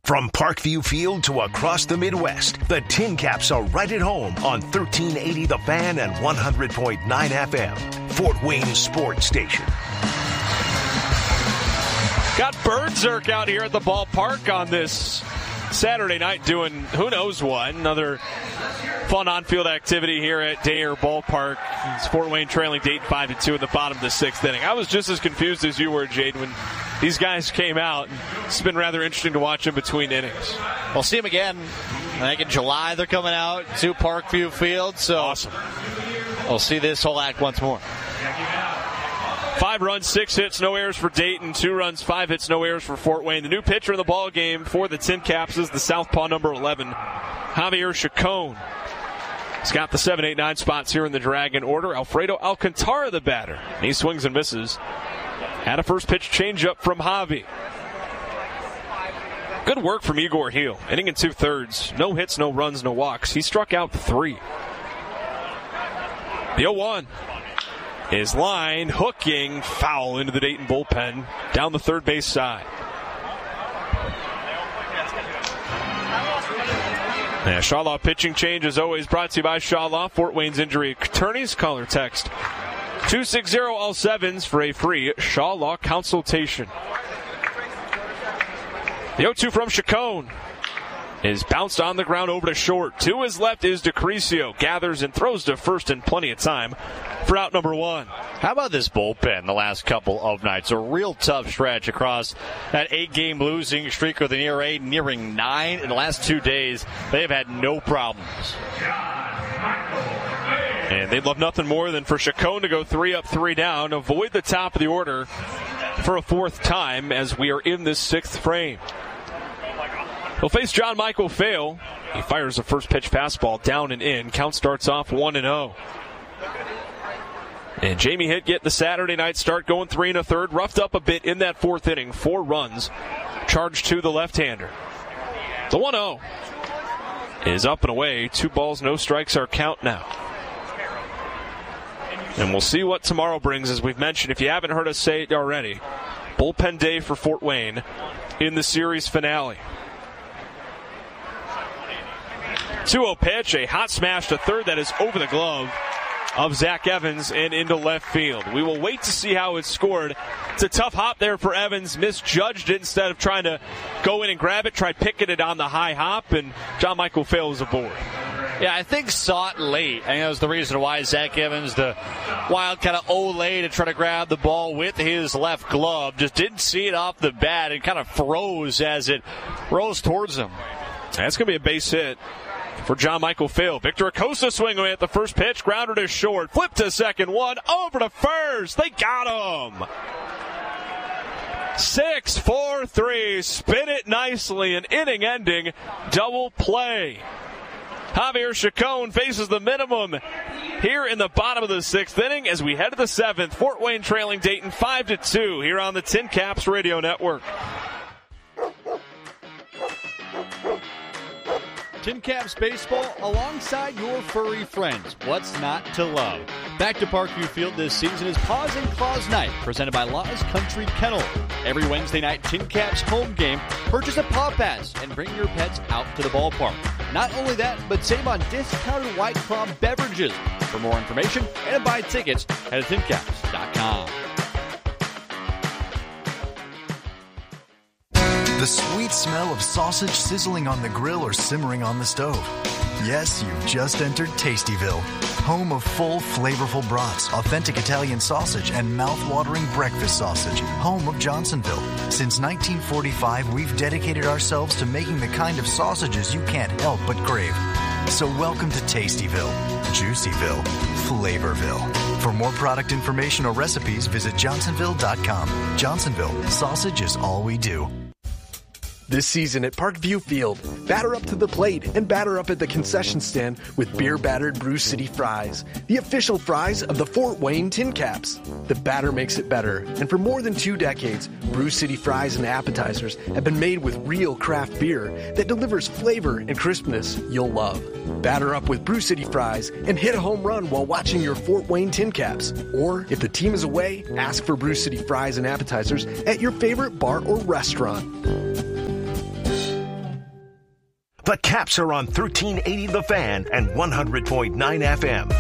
From Parkview Field to across the Midwest, the Tin Caps are right at home on 1380 The Fan and 100.9 FM, Fort Wayne's sports station. Got Birdzirk out here at the ballpark on this Saturday night doing who knows what. Another fun on-field activity here at Dare Ballpark. It's Fort Wayne trailing Dayton 5-2 in the bottom of the sixth inning. I was just as confused as you were, Jade, when these guys came out. It's been rather interesting to watch them between innings. We'll see them again. I think in July they're coming out to Parkview Field. So awesome. We'll see this whole act once more. 5 runs, 6 hits, no errors for Dayton. 2 runs, 5 hits, no errors for Fort Wayne. The new pitcher in the ball game for the Tin Caps is the southpaw number 11, Javier Chacon. He's got the 7, 8, 9 spots here in the Dragon order. Alfredo Alcantara, the batter. And he swings and misses. Had a first pitch changeup from Javi. Good work from Igor Heel. Inning and 2/3. No hits, no runs, no walks. He struck out 3. The 0-1 is line hooking foul into the Dayton bullpen down the third base side. Yeah, Shawlaw pitching change as always brought to you by Shawlaw, Fort Wayne's injury attorneys. Call or text 260-all-sevens for a free Shawlaw consultation. The 0-2 from Chacon is bounced on the ground over to short. To his left is DeCrisio. Gathers and throws to first in plenty of time for out number 1. How about this bullpen the last couple of nights? A real tough stretch across that 8-game losing streak with an ERA nearing 9. In the last 2 days, they have had no problems. And they'd love nothing more than for Chacon to go 3 up, 3 down, avoid the top of the order for a 4th time as we are in this 6th frame. He'll face John Michael Fail. He fires a first pitch fastball down and in. Count starts off 1-0. And Jamie Hitt get the Saturday night start going 3 1/3. Roughed up a bit in that 4th inning. 4 runs charged to the left-hander. The 1-0 is up and away. 2 balls, no strikes our count now. And we'll see what tomorrow brings. As we've mentioned, if you haven't heard us say it already, bullpen day for Fort Wayne in the series finale. 2-0 pitch, a hot smash to third that is over the glove of Zach Evans and into left field. We will wait to see how it's scored. It's a tough hop there for Evans. Misjudged it instead of trying to go in and grab it. Tried picking it on the high hop, and John Michael Fail is aboard. Yeah, I think saw it late. I think that was the reason why Zach Evans, the wild kind of Olay to try to grab the ball with his left glove, just didn't see it off the bat and kind of froze as it rose towards him. That's going to be a base hit for John Michael Fail. Victor Acosta swing away at the first pitch. Grounder to short. Flip to second. 1 over to first. They got him. 6-4-3. Spin it nicely. An inning-ending double play. Javier Chacon faces the minimum here in the bottom of the 6th inning as we head to the 7th. Fort Wayne trailing Dayton 5-2 here on the Tin Caps Radio Network. Tin Caps Baseball alongside your furry friends. What's not to love? Back to Parkview Field this season is Paws and Claws Night, presented by Law's Country Kennel. Every Wednesday night, Tin Caps home game, purchase a Paw Pass and bring your pets out to the ballpark. Not only that, but save on discounted White Claw beverages. For more information and to buy tickets, head to tincaps.com. The sweet smell of sausage sizzling on the grill or simmering on the stove. Yes, you've just entered Tastyville, home of full, flavorful brats, authentic Italian sausage, and mouth-watering breakfast sausage, home of Johnsonville. Since 1945, we've dedicated ourselves to making the kind of sausages you can't help but crave. So welcome to Tastyville, Juicyville, Flavorville. For more product information or recipes, visit johnsonville.com. Johnsonville, sausage is all we do. This season at Parkview Field, batter up to the plate and batter up at the concession stand with beer-battered Brew City fries, the official fries of the Fort Wayne Tin Caps. The batter makes it better, and for more than 2 decades, Brew City fries and appetizers have been made with real craft beer that delivers flavor and crispness you'll love. Batter up with Brew City fries and hit a home run while watching your Fort Wayne Tin Caps. Or, if the team is away, ask for Brew City fries and appetizers at your favorite bar or restaurant. The Caps are on 1380 The Fan and 100.9 FM.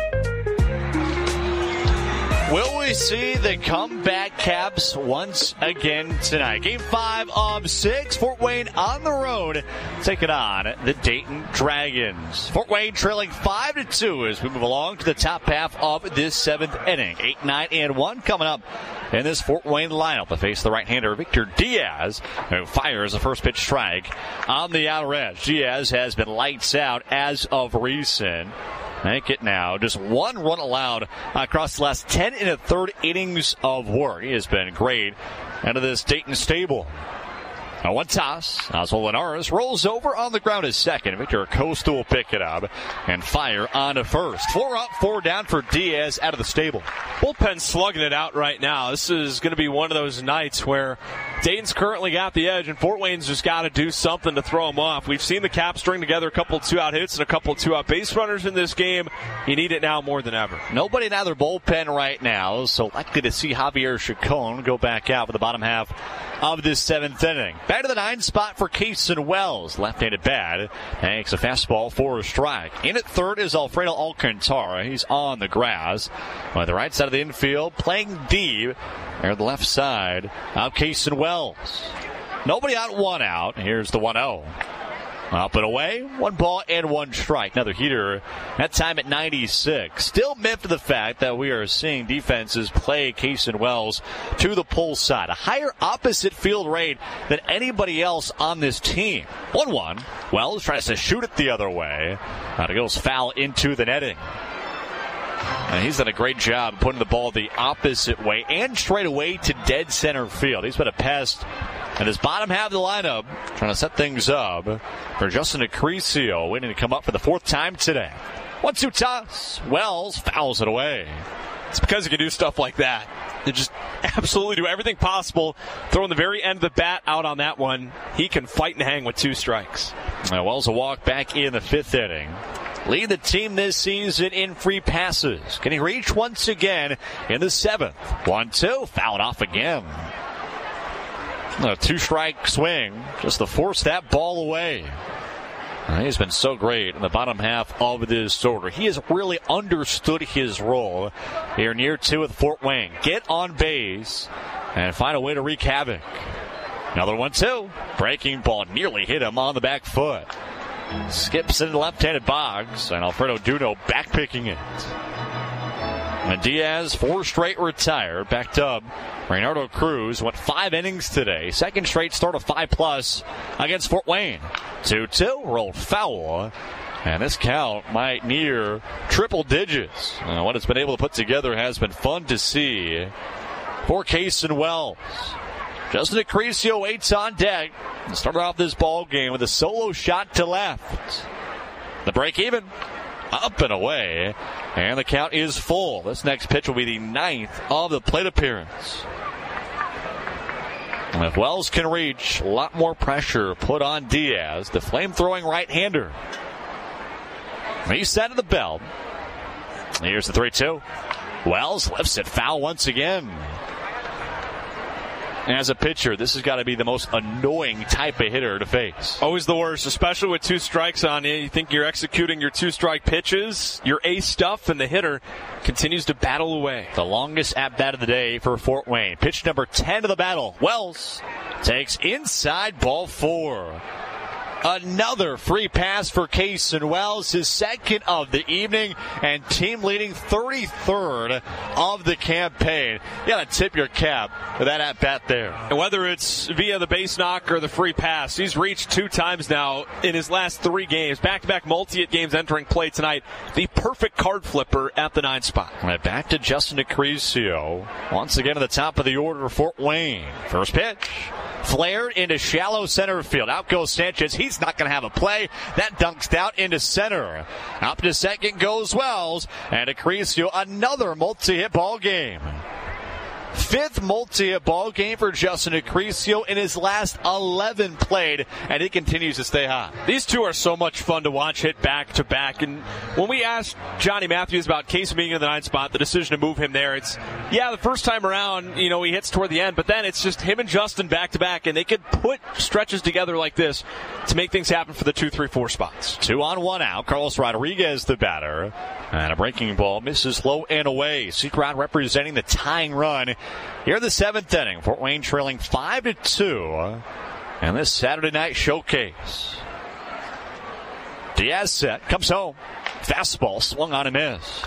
Will we see the comeback Caps once again tonight? Game 5 of 6. Fort Wayne on the road, taking on the Dayton Dragons. Fort Wayne trailing 5-2 as we move along to the top half of this 7th inning. 8, 9, and 1 coming up in this Fort Wayne lineup. To face the right-hander Victor Diaz, who fires a first pitch strike on the outer edge. Diaz has been lights out as of recent. Make it now. Just one run allowed across the last 10 1/3 innings of work. He has been great out of this Dayton stable. One toss. Oswald Linares rolls over on the ground as second. Victor Acosta will pick it up and fire on to first. 4 up, 4 down for Diaz out of the stable. Bullpen slugging it out right now. This is going to be one of those nights where Dayton's currently got the edge, and Fort Wayne's just got to do something to throw them off. We've seen the Caps string together a couple of 2-out hits and a couple of 2-out base runners in this game. You need it now more than ever. Nobody in either bullpen right now, so likely to see Javier Chacon go back out for the bottom half of this 7th inning. Back to the 9 spot for Cason Wells. Left-handed bat. Takes a fastball for a strike. In at third is Alfredo Alcantara. He's on the grass. On the right side of the infield, playing deep. There the left side of Cason Wells. Nobody out, 1 out. Here's the 1-0. Up and away, 1 ball and 1 strike. Another heater, that time at 96. Still miffed to the fact that we are seeing defenses play Cason Wells to the pull side. A higher opposite field rate than anybody else on this team. 1-1. Wells tries to shoot it the other way. It goes foul into the netting. And he's done a great job putting the ball the opposite way and straight away to dead center field. He's been a pest in his bottom half of the lineup, trying to set things up for Justin Acrisio, waiting to come up for the 4th time today. 1-2 toss. Wells fouls it away. It's because he can do stuff like that. They just absolutely do everything possible. Throwing the very end of the bat out on that one. He can fight and hang with 2 strikes. Wells a walk back in the 5th inning. Lead the team this season in free passes. Can he reach once again in the 7th? 1-2. Fouled off again. A 2-strike swing just to force that ball away. He's been so great in the bottom half of this order. He has really understood his role here near 2 with Fort Wayne. Get on base and find a way to wreak havoc. Another 1-2. Breaking ball nearly hit him on the back foot. Skips into the left-handed Boggs, and Alfredo Duno backpicking it. And Diaz, 4 straight retired, backed up. Reynaldo Cruz went 5 innings today. 2nd straight start of 5+ against Fort Wayne. 2-2, rolled foul. And this count might near triple digits. What it's been able to put together has been fun to see for Cason Wells. Justin Acrisio waits on deck. Started off this ball game with a solo shot to left. The break even. Up and away. And the count is full. This next pitch will be the 9th of the plate appearance. And if Wells can reach, a lot more pressure put on Diaz, the flame-throwing right-hander. He's set to the belt. Here's the 3-2. Wells lifts it foul once again. As a pitcher, this has got to be the most annoying type of hitter to face. Always the worst, especially with 2 strikes on you. You think you're executing your 2-strike pitches, your ace stuff, and the hitter continues to battle away. The longest at-bat of the day for Fort Wayne. Pitch number 10 of the battle. Wells takes inside, ball 4. Another free pass for Cason Wells, his 2nd of the evening, and team leading 33rd of the campaign. You got to tip your cap for that at-bat there. And whether it's via the base knock or the free pass, he's reached 2 times now in his last 3 games. Back-to-back multi-hit games entering play tonight. The perfect card flipper at the 9 spot. Right, back to Justin Acrisio. Once again at the top of the order, Fort Wayne. First pitch. Flared into shallow center field. Out goes Sanchez. He's not going to have a play. That dunks down into center. Up to second goes Wells. And Acrisio, another multi-hit ball game. Fifth multi-hit ball game for Justin Acrisio in his last 11 played, and he continues to stay hot. These two are so much fun to watch hit back-to-back. And when we asked Johnny Matthews about Casey being in the 9th spot, the decision to move him there, it's, the first time around, he hits toward the end, but then it's just him and Justin back-to-back, and they could put stretches together like this to make things happen for the 2, 3, 4 spots. 2 on, 1 out. Carlos Rodriguez, the batter. And a breaking ball misses low and away. Seacrest representing the tying run here in the 7th inning. Fort Wayne trailing 5-2 in this Saturday night showcase. Diaz set, comes home. Fastball swung on and missed.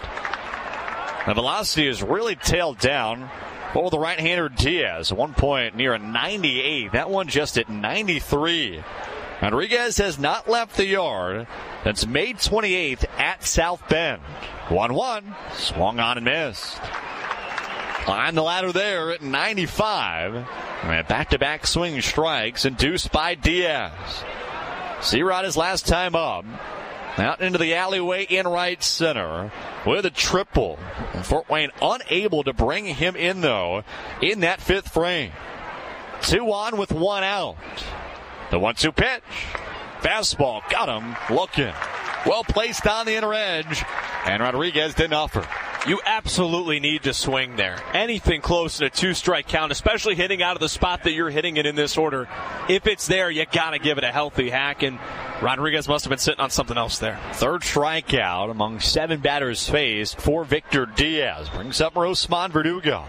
The velocity is really tailed down for the right-hander Diaz. At one point near a 98. That one just at 93. Rodriguez has not left the yard since May 28th at South Bend. 1-1. Swung on and missed. Climb the ladder there at 95. And back-to-back swing strikes induced by Diaz. C-Rod his last time up. Out into the alleyway in right center with a triple. And Fort Wayne unable to bring him in, though, in that 5th frame. 2 on with 1 out. The 1-2 pitch. Fastball. Got him. Looking. Well placed on the inner edge. And Rodriguez didn't offer. You absolutely need to swing there. Anything close to a 2-strike count, especially hitting out of the spot that you're hitting it in this order. If it's there, you got to give it a healthy hack. And Rodriguez must have been sitting on something else there. 3rd strikeout among 7 batters faced for Victor Diaz. Brings up Rosemont Verdugo.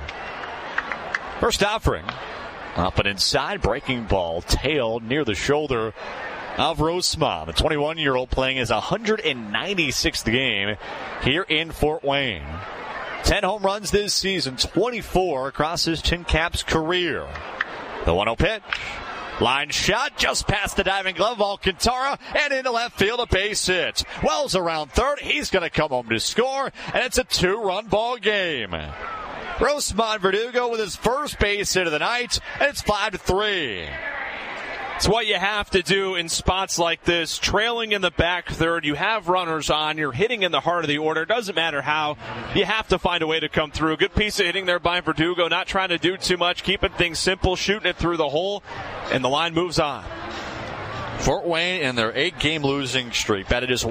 First offering. Up and inside, breaking ball, tailed near the shoulder of Rosemont. The 21-year-old playing his 196th game here in Fort Wayne. 10 home runs this season, 24 across his Tin Caps career. The 1-0 pitch. Line shot just past the diving glove of Alcantara and into left field, a base hit. Wells around third. He's going to come home to score, and it's a 2-run ball game. Rosemont Verdugo with his first base hit of the night, and it's 5-3. It's what you have to do in spots like this. Trailing in the back third, you have runners on, you're hitting in the heart of the order. Doesn't matter how, you have to find a way to come through. Good piece of hitting there by Verdugo, not trying to do too much, keeping things simple, shooting it through the hole, and the line moves on. Fort Wayne in their 8-game losing streak batted just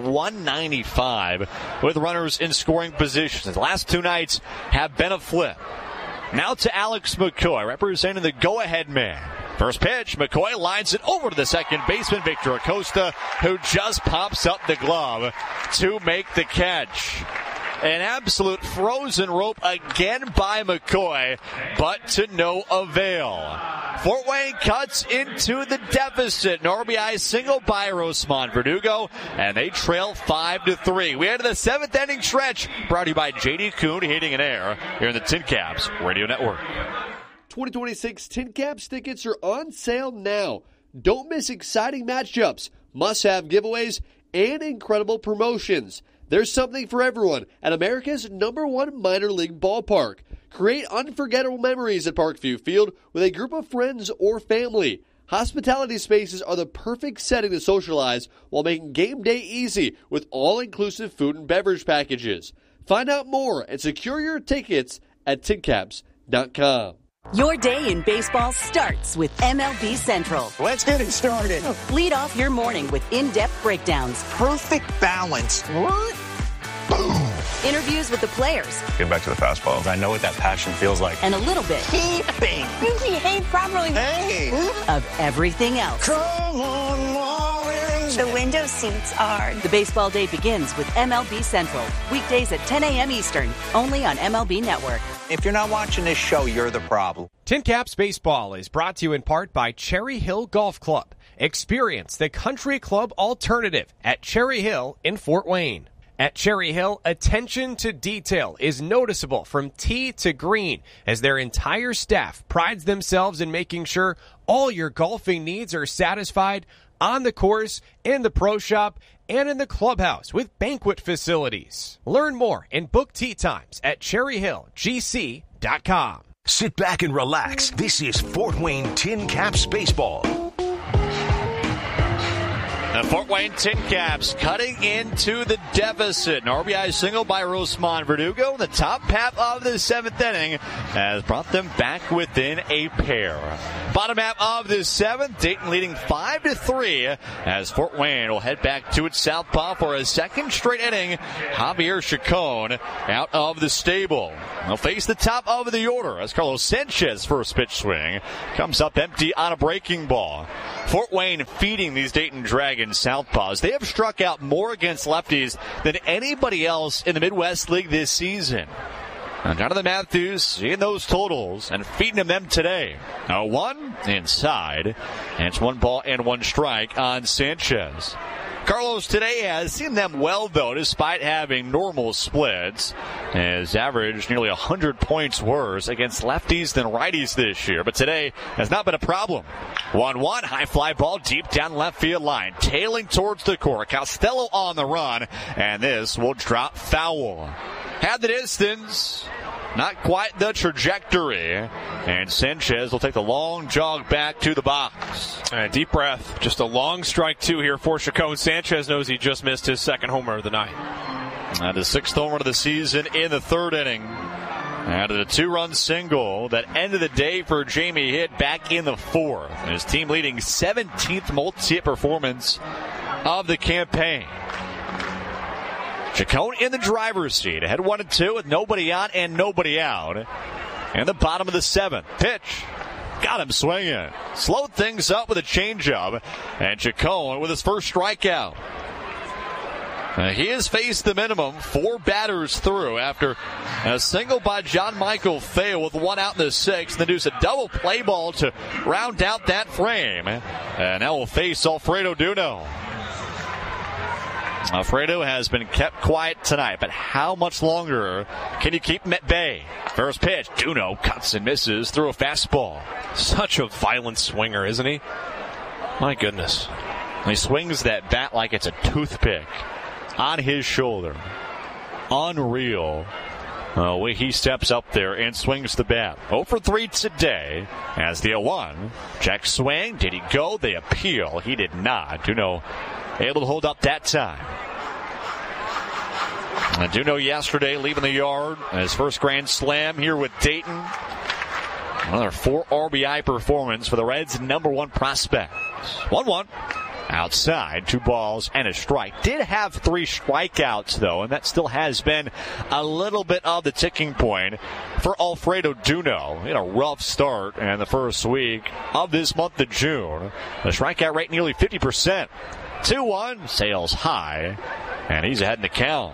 195 with runners in scoring positions. The last 2 nights have been a flip. Now to Alex McCoy representing the go-ahead man. First pitch, McCoy lines it over to the second baseman, Victor Acosta, who just pops up the glove to make the catch. An absolute frozen rope again by McCoy, but to no avail. Fort Wayne cuts into the deficit. An RBI single by Rosemont Verdugo, and they trail 5-3. We head to the 7th inning stretch, brought to you by J.D. Kuhn Heating and Air here in the Tin Caps Radio Network. 2026 Tin Caps tickets are on sale now. Don't miss exciting matchups, must-have giveaways, and incredible promotions. There's something for everyone at America's #1 minor league ballpark. Create unforgettable memories at Parkview Field with a group of friends or family. Hospitality spaces are the perfect setting to socialize while making game day easy with all-inclusive food and beverage packages. Find out more and secure your tickets at tincaps.com. Your day in baseball starts with MLB Central. Let's get it started. Lead off your morning with in-depth breakdowns. Perfect balance. What? Boom. Interviews with the players. Get back to the fastball. I know what that passion feels like. And a little bit. Keeping. You behave properly. Hey. Of everything else. Come on, Marlins. The window seats are. The baseball day begins with MLB Central. Weekdays at 10 a.m. Eastern. Only on MLB Network. If you're not watching this show, you're the problem. Tin Caps Baseball is brought to you in part by Cherry Hill Golf Club. Experience the country club alternative at Cherry Hill in Fort Wayne. At Cherry Hill, attention to detail is noticeable from tee to green as their entire staff prides themselves in making sure all your golfing needs are satisfied on the course, in the pro shop, and in the clubhouse with banquet facilities. Learn more and book tee times at cherryhillgc.com. Sit back and relax. This is Fort Wayne Tin Caps Baseball. The Fort Wayne Tin Caps cutting into the deficit. An RBI single by Rosemont Verdugo. The top half of the 7th inning has brought them back within a pair. Bottom half of the 7th, Dayton leading 5-3 as Fort Wayne will head back to its southpaw for a second straight inning. Javier Chacon out of the stable. They'll face the top of the order as Carlos Sanchez first pitch swing comes up empty on a breaking ball. Fort Wayne feeding these Dayton Dragons southpaws. They have struck out more against lefties than anybody else in the Midwest League this season. And Jonathan Matthews seeing those totals and feeding them today. 0-1 inside. And it's 1 ball and 1 strike on Sanchez. Carlos today has seen them well, though, despite having normal splits. Has averaged nearly 100 points worse against lefties than righties this year. But today has not been a problem. 1-1, high fly ball deep down left field line. Tailing towards the court. Costello on the run. And this will drop foul. Had the distance. Not quite the trajectory. And Sanchez will take the long jog back to the box. All right, deep breath. Just a long strike 2 here for Chacon. Sanchez knows he just missed his 2nd homer of the night. And his 6th home run of the season in the 3rd inning. Added a 2-run single that ended the day for Jamie Hitt back in the 4th. His team leading 17th multi-hit performance of the campaign. Chacon in the driver's seat, ahead 1-2 with nobody on and nobody out. And the bottom of the 7th. Pitch. Got him swinging. Slowed things up with a changeup. And Chacon with his first strikeout. He has faced the minimum 4 batters through after a single by John Michael Feo with 1 out in the 6th. Then does a double play ball to round out that frame. And now will face Alfredo Duno. Alfredo has been kept quiet tonight, but how much longer can you keep him at bay? First pitch, Duno cuts and misses through a fastball. Such a violent swinger, isn't he? My goodness. He swings that bat like it's a toothpick on his shoulder. Unreal. The way he steps up there and swings the bat. 0 for 3 today as the 0-1. Check swing. Did he go? They appeal. He did not. Duno able to hold up that time. And Duno yesterday leaving the yard. His first grand slam here with Dayton. Another 4 RBI performance for the Reds' number 1 prospect. 1-1. Outside, 2 balls and a strike. Did have 3 strikeouts, though, and that still has been a little bit of the ticking point for Alfredo Duno. In a rough start in the first week of this month of June. The strikeout rate nearly 50%. 2-1, sails high, and he's ahead in the count.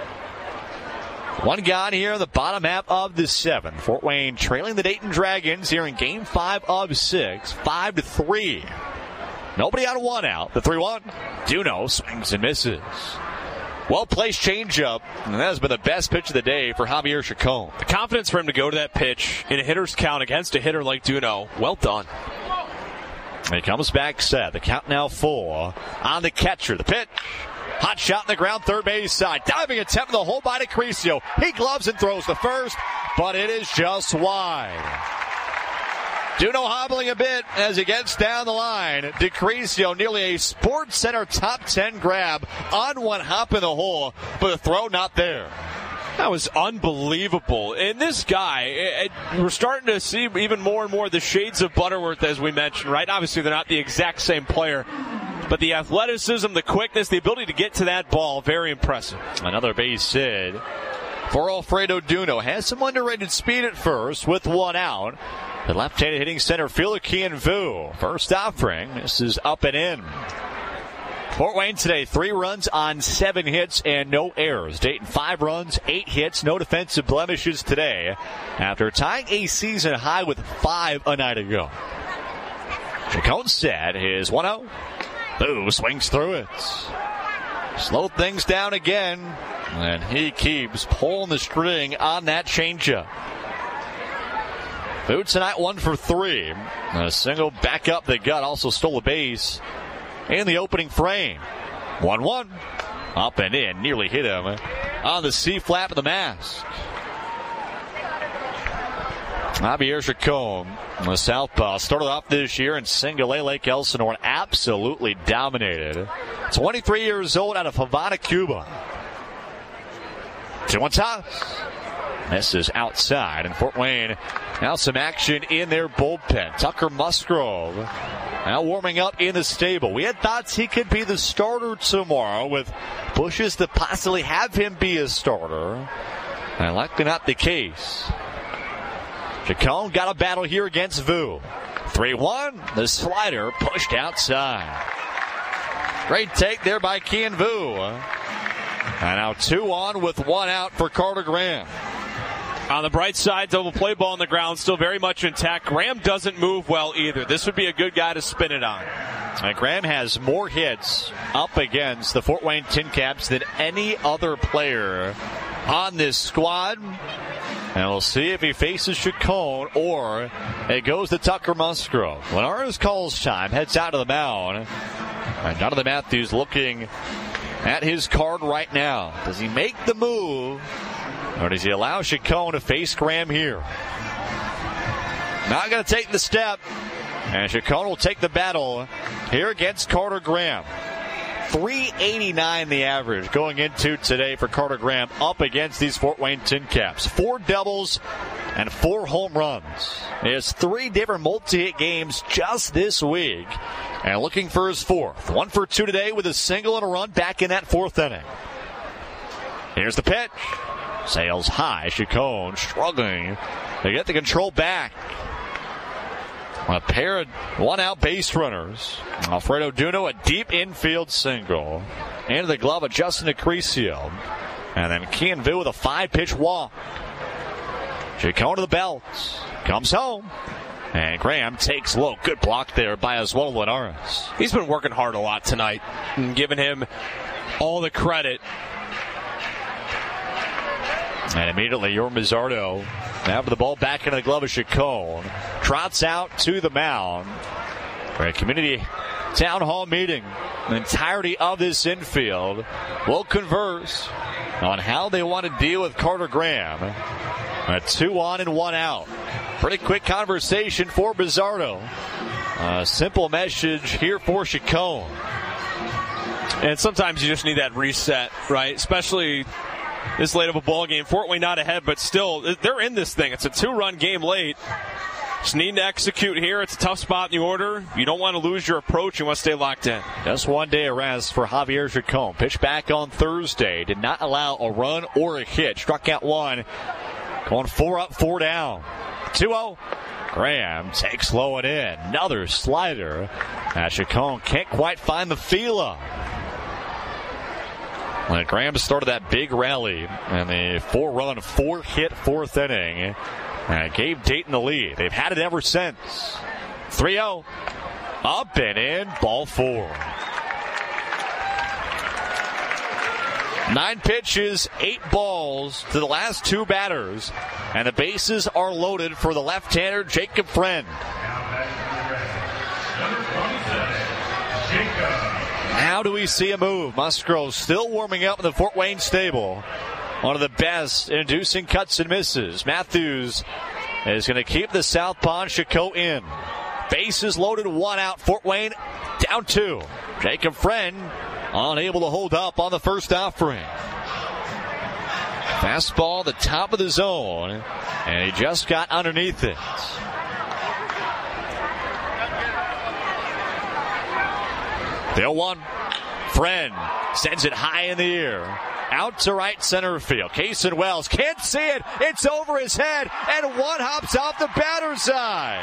1 gone here in the bottom half of the 7th. Fort Wayne trailing the Dayton Dragons here in Game 5 of 6, 5-3. Nobody out of 1 out. The 3-1. Duno swings and misses. Well-placed changeup, and that has been the best pitch of the day for Javier Chacon. The confidence for him to go to that pitch in a hitter's count against a hitter like Duno, well done. He comes back set. The count now 4 on the catcher. The pitch. Hot shot in the ground, third base side. Diving attempt in the hole by DeCrisio. He gloves and throws the first, but it is just wide. Duno hobbling a bit as he gets down the line. DeCrisio nearly a Sports Center top 10 grab on 1 hop in the hole, but the throw not there. That was unbelievable. And this guy, we're starting to see even more and more the shades of Butterworth, as we mentioned, right? Obviously, they're not the exact same player. But the athleticism, the quickness, the ability to get to that ball, very impressive. Another base hit for Alfredo Duno. Has some underrated speed at first with 1 out. The left-handed hitting center fielder, Kian Vu. First offering. This is up and in. Fort Wayne today, 3 runs on 7 hits and no errors. Dayton 5 runs, 8 hits, no defensive blemishes today after tying a season high with 5 a night ago. Chacon set his 1-0. Boo swings through it. Slowed things down again, and he keeps pulling the string on that changeup. Boo tonight 1 for 3. A single back up the gut, also stole a base in the opening frame. 1-1. Up and in, nearly hit him on the C-flap of the mask. Javier Chacon, the southpaw, started off this year in Single A Lake Elsinore and absolutely dominated. 23 years old out of Havana, Cuba. 2-1 toss. This is outside, and Fort Wayne now some action in their bullpen. Tucker Musgrove now warming up in the stable. We had thoughts he could be the starter tomorrow with pushes to possibly have him be a starter. And likely not the case. Chacon got a battle here against Vu. 3-1, the slider pushed outside. Great take there by Kian Vu. And now 2 on with 1 out for Carter Graham. On the bright side, double play ball on the ground, still very much intact. Graham doesn't move well either. This would be a good guy to spin it on. And Graham has more hits up against the Fort Wayne Tin Caps than any other player on this squad. And we'll see if he faces Chacon or it goes to Tucker Musgrove. When ours calls time, heads out of the mound. And Jonathan Matthews looking at his card right now. Does he make the move? Or does he allow Chacon to face Graham here? Not going to take the step. And Chacon will take the battle here against Carter Graham. 389 the average going into today for Carter Graham up against these Fort Wayne Tin Caps. 4 doubles and 4 home runs. He has 3 different multi-hit games just this week. And looking for his 4th. 1 for 2 today with a single and a run back in that 4th inning. Here's the pitch. Sails high. Chacon struggling to get the control back. A pair of 1-out base runners. Alfredo Duno, a deep infield single. Into the glove of Justin Acrisio. And then Kian Vu with a 5-pitch walk. Chacon to the belt. Comes home. And Graham takes low. Good block there by Oswaldo Linares. He's been working hard a lot tonight. And giving him all the credit. And immediately, Yorm Bizzardo after the ball back into the glove of Chacon. Trots out to the mound for a community town hall meeting. The entirety of this infield will converse on how they want to deal with Carter Graham. A 2 on and 1 out. Pretty quick conversation for Bizzardo. A simple message here for Chacon. And sometimes you just need that reset, right? Especially this late of a ball game. Fort Wayne not ahead, but still, they're in this thing. It's a 2-run game late. Just need to execute here. It's a tough spot in the order. You don't want to lose your approach. You want to stay locked in. Just 1 day of rest for Javier Chacon. Pitched back on Thursday. Did not allow a run or a hit. Struck out 1. Going 4 up, 4 down. 2-0. Graham takes low and in. Another slider. Chacon can't quite find the feel of. When Graham started that big rally and the 4-run, 4-hit 4th inning, gave Dayton the lead. They've had it ever since. 3-0. Up and in, ball 4. 9 pitches, 8 balls to the last 2 batters, and the bases are loaded for the left-hander Jacob Friend. How do we see a move? Musgrove still warming up in the Fort Wayne stable. One of the best inducing cuts and misses. Matthews is going to keep the southpaw Chacon in. Bases loaded, 1 out. Fort Wayne down 2. Jacob Friend unable to hold up on the first offering. Fastball the top of the zone, and he just got underneath it. The 0-1. Friend sends it high in the air. Out to right center field. Cason Wells can't see it. It's over his head, and 1 hops off the batter's side.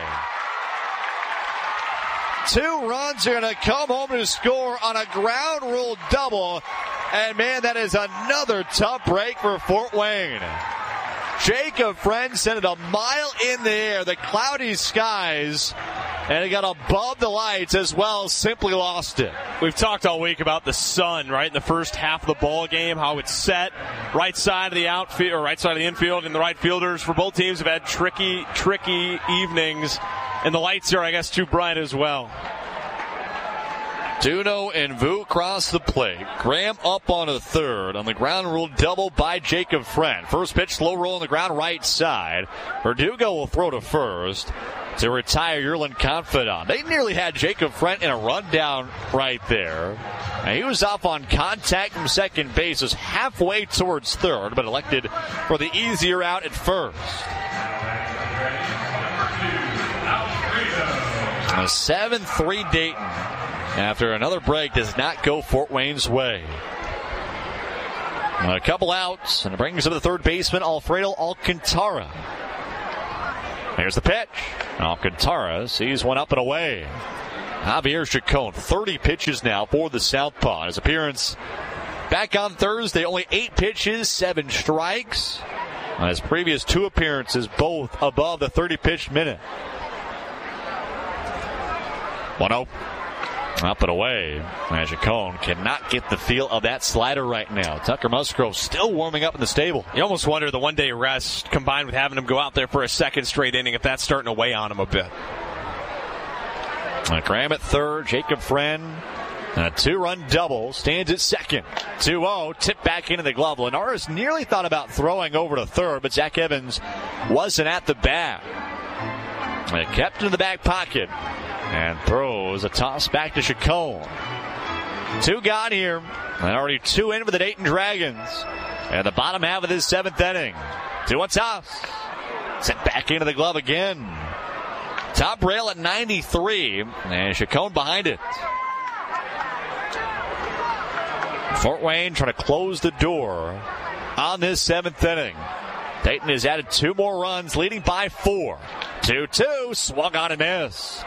2 runs are going to come home to score on a ground rule double. And, man, that is another tough break for Fort Wayne. Jacob Friend sent it a mile in the air. The cloudy skies. And it got above the lights as well, simply lost it. We've talked all week about the sun, right, in the first half of the ball game, how it's set. Right side of the outfield, or right side of the infield, and the right fielders for both teams have had tricky evenings. And the lights are, I guess, too bright as well. Duno and Vu cross the plate. Graham up on a third on the ground rule double by Jacob Friend. First pitch, slow roll on the ground right side. Verdugo will throw to first to retire Yerlin Confidant. They nearly had Jacob Friend in a rundown right there. And he was off on contact from second base, was halfway towards third, but elected for the easier out at first. A 7-3 Dayton, after another break, does not go Fort Wayne's way. A couple outs, and it brings up the third baseman, Alfredo Alcantara. Here's the pitch. Alcantara sees one up and away. Javier Chacon, 30 pitches now for the Southpaw. His appearance back on Thursday, only 8 pitches, 7 strikes. On his previous 2 appearances, both above the 30-pitch minute. 1-0. Up and away. And Chacon cannot get the feel of that slider right now. Tucker Musgrove still warming up in the stable. You almost wonder the one-day rest combined with having him go out there for a second straight inning, if that's starting to weigh on him a bit. Graham at third, Jacob Friend. A 2-run double, stands at second. 2-0, tip back into the glove. Linares nearly thought about throwing over to third, but Zach Evans wasn't at the bat. They kept it in the back pocket and throws a toss back to Chacon. 2 gone here, and already 2 in for the Dayton Dragons. And the bottom half of this 7th inning. 2-1 toss. Sent back into the glove again. Top rail at 93, and Chacon behind it. Fort Wayne trying to close the door on this 7th inning. Dayton has added 2 more runs, leading by 4. 2-2, swung on and missed.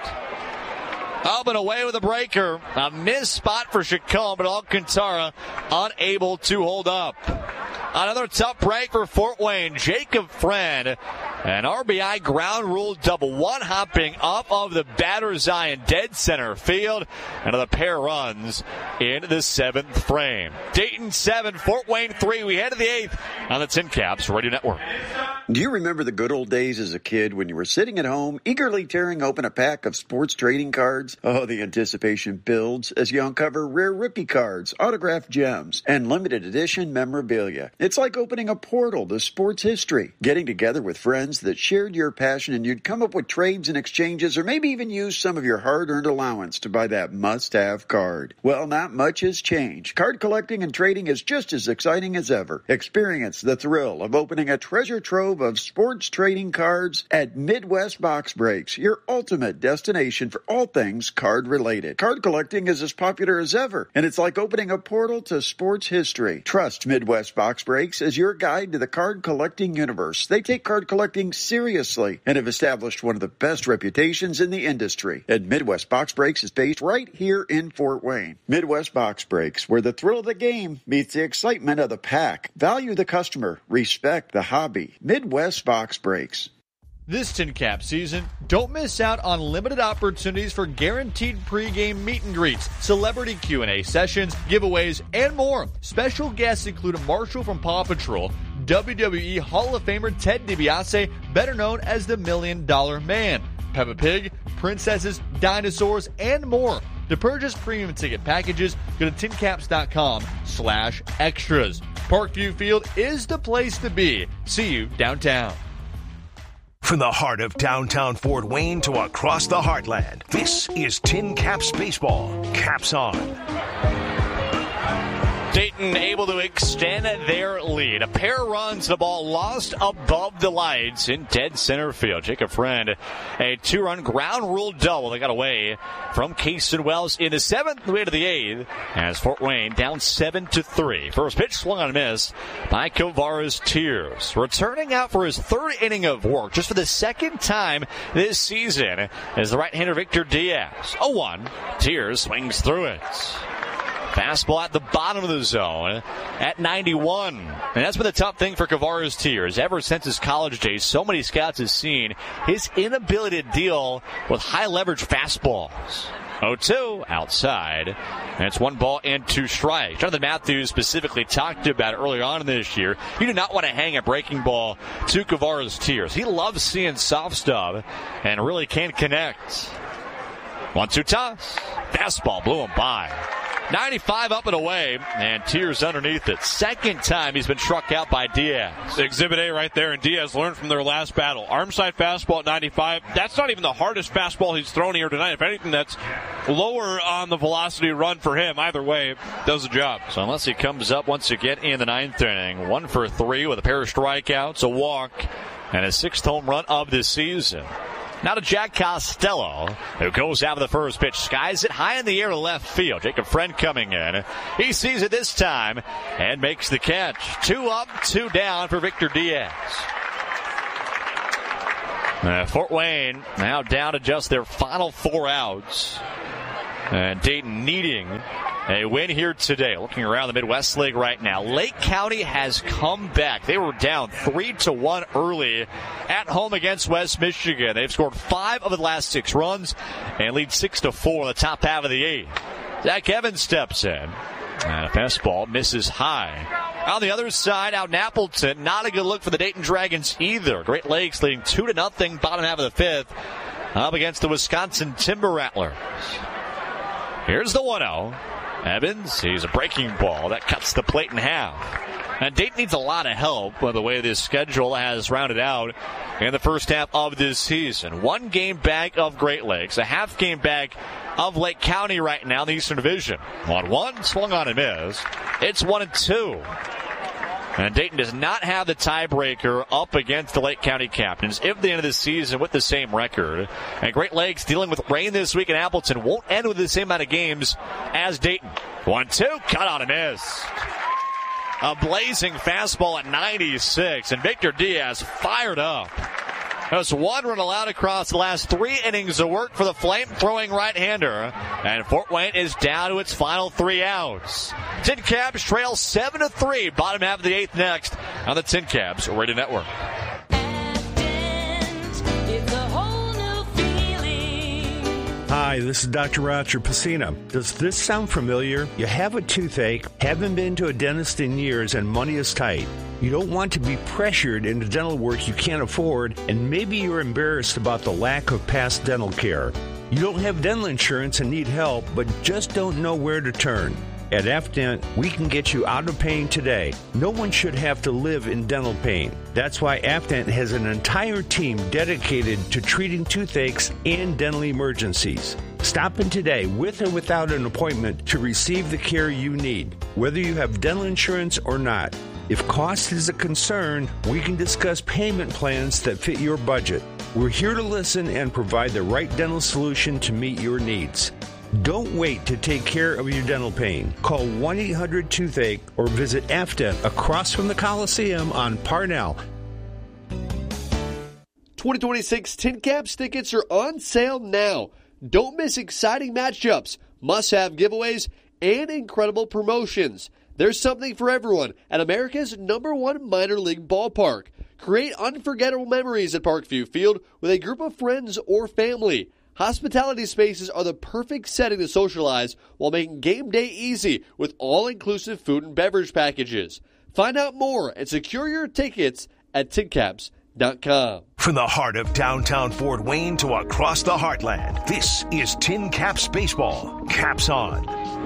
Up and away with a breaker. A missed spot for Chacon, but Alcantara unable to hold up. Another tough break for Fort Wayne. Jacob Friend, an RBI ground rule double. One hopping up of the batter's eye in dead center field. Another pair runs in the 7th frame. Dayton 7, Fort Wayne 3. We head to the 8th on the Tin Caps Radio Network. Do you remember the good old days as a kid when you were sitting at home, eagerly tearing open a pack of sports trading cards? Oh, the anticipation builds as you uncover rare rookie cards, autographed gems, and limited edition memorabilia. It's like opening a portal to sports history, getting together with friends that shared your passion, and you'd come up with trades and exchanges, or maybe even use some of your hard-earned allowance to buy that must-have card. Well, not much has changed. Card collecting and trading is just as exciting as ever. Experience the thrill of opening a treasure trove of sports trading cards at Midwest Box Breaks, your ultimate destination for all things card-related. Card collecting is as popular as ever, and it's like opening a portal to sports history. Trust Midwest Box Breaks as your guide to the card collecting universe. They take card collecting seriously and have established one of the best reputations in the industry. And Midwest Box Breaks is based right here in Fort Wayne. Midwest Box Breaks, where the thrill of the game meets the excitement of the pack. Value the customer, respect the hobby. Midwest Box Breaks. This Tin Cap season, don't miss out on limited opportunities for guaranteed pregame meet and greets, celebrity Q&A sessions, giveaways, and more. Special guests include Marshall from Paw Patrol, WWE Hall of Famer Ted DiBiase, better known as the $1 Million Man, Peppa Pig, princesses, dinosaurs, and more. To purchase premium ticket packages, go to tincaps.com/extras. Parkview Field is the place to be. See you downtown. From the heart of downtown Fort Wayne to across the heartland, this is Tin Caps Baseball. Caps on. Dayton able to extend their lead. A pair of runs, the ball lost above the lights in dead center field. Jacob Friend, a 2-run ground rule double. They got away from Cason Wells in the 7th, way to the 8th, as Fort Wayne down 7-3. First pitch swung on and missed by Kavares Tears. Returning out for his 3rd inning of work, just for the 2nd time this season, is the right-hander Victor Diaz. 0-1. Tears swings through it. Fastball at the bottom of the zone at 91. And that's been the tough thing for Kavares Tears. Ever since his college days, so many scouts have seen his inability to deal with high-leverage fastballs. 0-2 outside. And it's 1 ball and 2 strikes. Jonathan Matthews specifically talked about it earlier on in this year. You do not want to hang a breaking ball to Kavares Tears. He loves seeing soft stuff and really can't connect. 1-2 toss. Fastball blew him by. 95 up and away, and tears underneath it. Second time he's been struck out by Diaz. Exhibit A right there, and Diaz learned from their last battle. Arm side fastball at 95. That's not even the hardest fastball he's thrown here tonight. If anything, that's lower on the velocity run for him. Either way, does the job. So unless he comes up once again in the ninth inning, 1 for 3 with a pair of strikeouts, a walk, and a 6th home run of this season. Now to Jack Costello, who goes out of the first pitch, skies it high in the air to left field. Jacob Friend coming in. He sees it this time and makes the catch. 2 up, 2 down for Victor Diaz. Fort Wayne now down to just their final 4 outs. And Dayton needing a win here today. Looking around the Midwest League right now, Lake County has come back. They were down 3-1 early at home against West Michigan. They've scored 5 of the last 6 runs and lead 6-4 in the top half of the 8th. Zach Evans steps in. And a fastball misses high. On the other side, out in Appleton, not a good look for the Dayton Dragons either. Great Lakes leading 2-0 bottom half of the 5th up against the Wisconsin Timber Rattlers. Here's the 1-0. Evans, he's a breaking ball. That cuts the plate in half. And Dayton needs a lot of help by the way this schedule has rounded out in the first half of this season. 1 game back of Great Lakes, a half game back of Lake County right now in the Eastern Division. 1-1, swung on and missed. It's 1-2. And Dayton does not have the tiebreaker up against the Lake County Captains if they end of the season with the same record. And Great Lakes dealing with rain this week in Appleton won't end with the same amount of games as Dayton. 1-2, cut on a miss. A blazing fastball at 96, and Victor Diaz fired up. There's 1 run allowed across the last 3 innings of work for the flame-throwing right-hander. And Fort Wayne is down to its final 3 outs. Tin Caps trail 7-3, bottom half of the 8th next on the Tin Caps Radio Network. Hi, this is Dr. Roger Pacina. Does this sound familiar? You have a toothache, haven't been to a dentist in years, and money is tight. You don't want to be pressured into dental work you can't afford, and maybe you're embarrassed about the lack of past dental care. You don't have dental insurance and need help, but just don't know where to turn. At Afdent, we can get you out of pain today. No one should have to live in dental pain. That's why Afdent has an entire team dedicated to treating toothaches and dental emergencies. Stop in today with or without an appointment to receive the care you need, whether you have dental insurance or not. If cost is a concern, we can discuss payment plans that fit your budget. We're here to listen and provide the right dental solution to meet your needs. Don't wait to take care of your dental pain. Call 1-800-TOOTHACHE or visit Afdent across from the Coliseum on Parnell. 2026 Tin Caps tickets are on sale now. Don't miss exciting matchups, must-have giveaways, and incredible promotions. There's something for everyone at America's #1 minor league ballpark. Create unforgettable memories at Parkview Field with a group of friends or family. Hospitality spaces are the perfect setting to socialize while making game day easy with all-inclusive food and beverage packages. Find out more and secure your tickets at tincaps.com. From the heart of downtown Fort Wayne to across the heartland, this is Tin Caps Baseball. Caps on.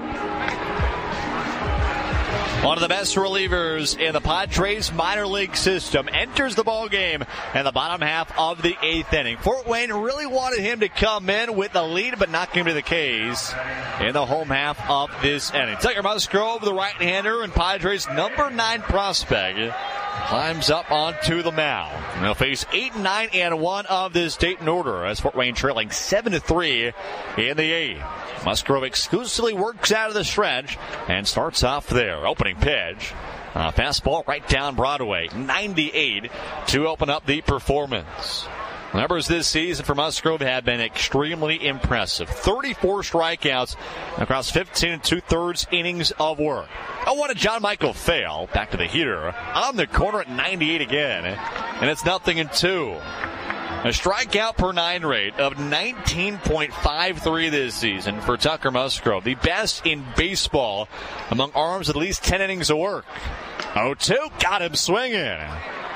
One of the best relievers in the Padres minor league system enters the ballgame in the bottom half of the 8th inning. Fort Wayne really wanted him to come in with the lead, but not going to be the case in the home half of this inning. Tucker Musgrove, the right-hander and Padres' #9 prospect, climbs up onto the mound. They'll face 8, 9, and 1 of this Dayton order as Fort Wayne trailing 7-3 in the 8th. Musgrove exclusively works out of the stretch and starts off there. Opening pitch. Fastball right down Broadway. 98 to open up the performance. Numbers this season for Musgrove have been extremely impressive. 34 strikeouts across 15 2/3 innings of work. 0-1 to John Michael Fail. Back to the heater. On the corner at 98 again. And it's 0-2. A strikeout per 9 rate of 19.53 this season for Tucker Musgrove. The best in baseball among arms at least 10 innings of work. 0-2, got him swinging.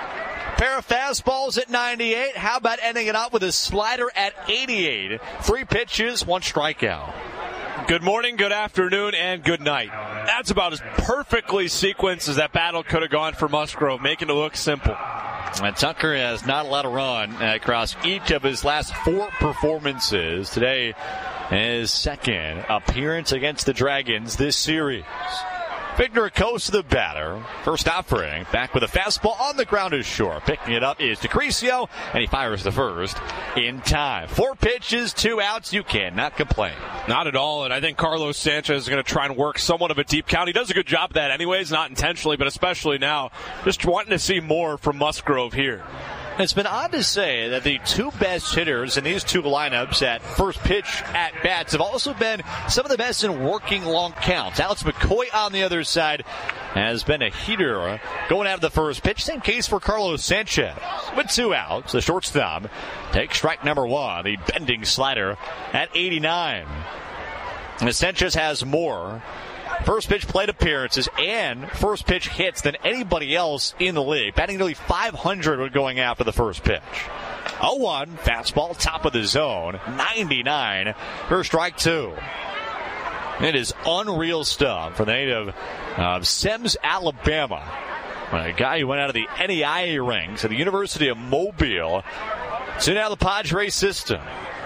Pair of fastballs at 98. How about ending it up with a slider at 88? 3 pitches, 1 strikeout. Good morning, good afternoon, and good night. That's about as perfectly sequenced as that battle could have gone for Musgrove, making it look simple. And Tucker has not allowed a run across each of his last 4 performances. Today, his second appearance against the Dragons this series. Victor Acosta, the batter. First offering, back with a fastball on the ground is short. Picking it up is DeCrisio, and he fires the first in time. 4 pitches, 2 outs. You cannot complain. Not at all, and I think Carlos Sanchez is going to try and work somewhat of a deep count. He does a good job of that anyways, not intentionally, but especially now. Just wanting to see more from Musgrove here. It's been odd to say that the 2 best hitters in these 2 lineups at first pitch at bats have also been some of the best in working long counts. Alex McCoy on the other side has been a heater going out of the first pitch. Same case for Carlos Sanchez. With 2 outs, the shortstop takes strike number 1, the bending slider at 89. And Sanchez has more first pitch plate appearances and first pitch hits than anybody else in the league, batting nearly 500 when going after the first pitch. 0-1, fastball, top of the zone, 99 for strike 2. It is unreal stuff for the native of Semmes, Alabama. A guy who went out of the NAIA ranks at the University of Mobile, soon out of the Padres system.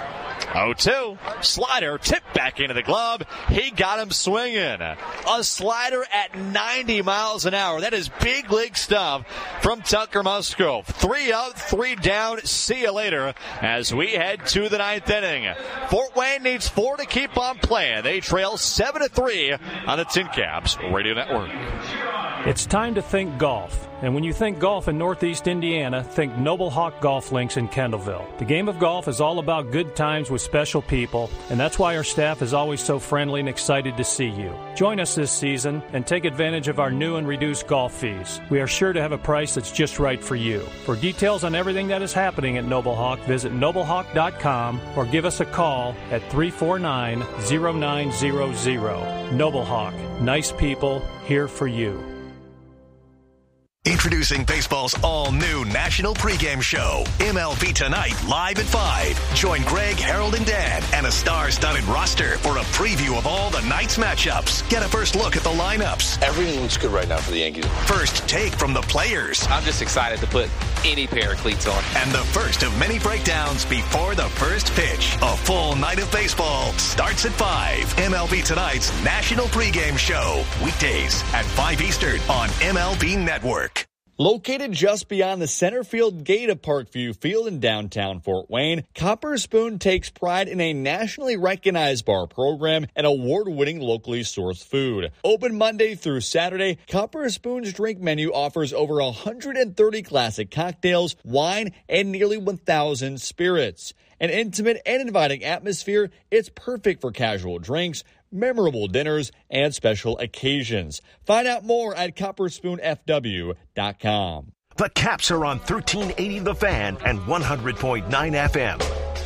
0-2, slider, tipped back into the glove. He got him swinging. A slider at 90 miles an hour. That is big league stuff from Tucker Musgrove. 3 up, 3 down. See you later as we head to the 9th inning. Fort Wayne needs 4 to keep on playing. They trail 7-3 on the Tin Caps Radio Network. It's time to think golf. And when you think golf in Northeast Indiana, think Noble Hawk Golf Links in Kendallville. The game of golf is all about good times with special people, and that's why our staff is always so friendly and excited to see you. Join us this season and take advantage of our new and reduced golf fees. We are sure to have a price that's just right for you. For details on everything that is happening at Noble Hawk, visit noblehawk.com or give us a call at 349-0900. Noble Hawk, nice people, here for you. Introducing baseball's all-new national pregame show, MLB Tonight, live at 5. Join Greg, Harold, and Dan and a star-studded roster for a preview of all the night's matchups. Get a first look at the lineups. Everything looks good right now for the Yankees. First take from the players. I'm just excited to put any pair of cleats on. And the first of many breakdowns before the first pitch. A full night of baseball starts at 5. MLB Tonight's national pregame show. Weekdays at 5 Eastern on MLB Network. Located just beyond the center field gate of Parkview Field in downtown Fort Wayne, Copper Spoon takes pride in a nationally recognized bar program and award-winning locally sourced food. Open Monday through Saturday, Copper Spoon's drink menu offers over 130 classic cocktails, wine, and nearly 1,000 spirits. An intimate and inviting atmosphere, it's perfect for casual drinks, memorable dinners, and special occasions. Find out more at copperspoonfw.com. The Caps are on 1380 The Fan and 100.9 FM.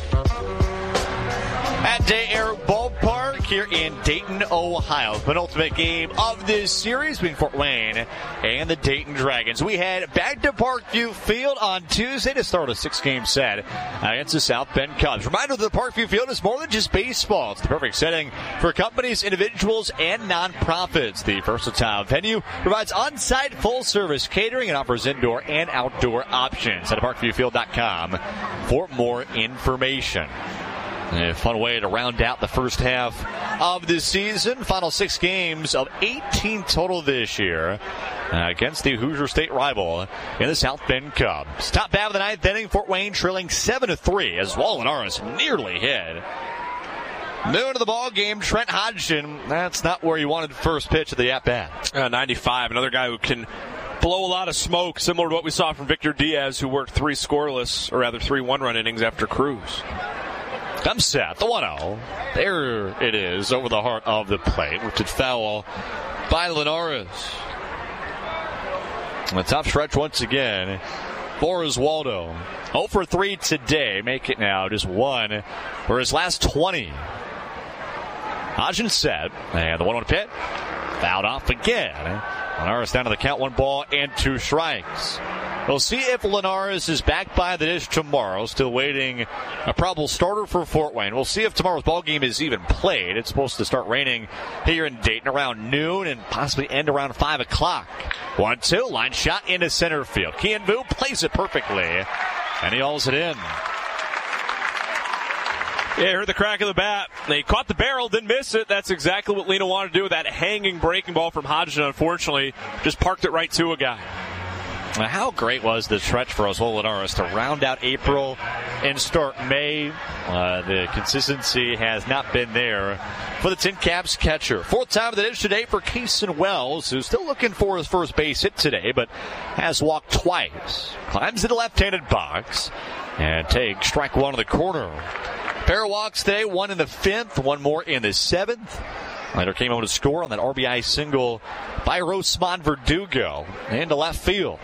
At Day Air Ballpark here in Dayton, Ohio. Penultimate game of this series between Fort Wayne and the Dayton Dragons. We head back to Parkview Field on Tuesday to start a 6-game set against the South Bend Cubs. Reminder that the Parkview Field is more than just baseball. It's the perfect setting for companies, individuals, and nonprofits. The versatile venue provides on-site full-service catering and offers indoor and outdoor options. Head to parkviewfield.com for more information. A fun way to round out the first half of the season. Final 6 games of 18 total this year against the Hoosier State rival in the South Bend Cubs. Top half of the 9th inning, Fort Wayne trailing 7-3 as Wallen-Aris nearly hit. New into the ball game, Trent Hodgson. That's not where you wanted the first pitch of the at-bat. 95, another guy who can blow a lot of smoke, similar to what we saw from Victor Diaz, who worked 3 scoreless, or rather 3 one-run innings after Cruz. Comes set, the 1-0. There it is, over the heart of the plate. Lifted foul by Linares. And the top stretch once again for Oswaldo. 0 for 3 today. Make it now just 1 for his last 20. Hodgson set. And the 1-1 pitch. Fouled off again Linares down to the count, 1-2 strikes. We'll see if Linares is back by the dish tomorrow. Still waiting a probable starter for Fort Wayne. We'll see if tomorrow's ball game is even played. It's supposed to start raining here in Dayton around noon and possibly end around 5 o'clock. 1-2, line shot into center field. Kian Vu plays it perfectly, and he hauls it in. Yeah, heard the crack of the bat. They caught the barrel, didn't miss it. That's exactly what Lena wanted to do with that hanging breaking ball from Hodgson. Unfortunately, just parked it right to a guy. Now, how great was the stretch for Oswald Linares to round out April and start May? The consistency has not been there for the Tin Caps catcher. Fourth time of the dish today for Kason Wells, who's still looking for his first base hit today, but has walked twice. Climbs into left-handed box and takes strike one in the corner. Pair of walks today, one in the 5th, one more in the 7th. Later came home to score on that RBI single by Rosman Verdugo into left field.